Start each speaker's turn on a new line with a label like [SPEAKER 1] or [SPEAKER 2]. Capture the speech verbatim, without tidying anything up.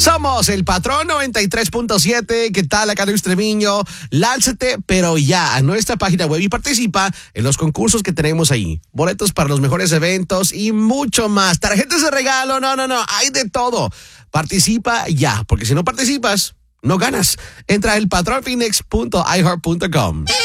[SPEAKER 1] Somos el Patrón noventa y tres punto siete. ¿Qué tal, acá Luis Treviño? Lánzate, pero ya, a nuestra página web y participa en los concursos que tenemos ahí. Boletos para los mejores eventos y mucho más. Tarjetas de regalo, no, no, no, hay de todo. Participa ya, porque si no participas, no ganas. Entra a el patrón phoenix punto i heart punto com.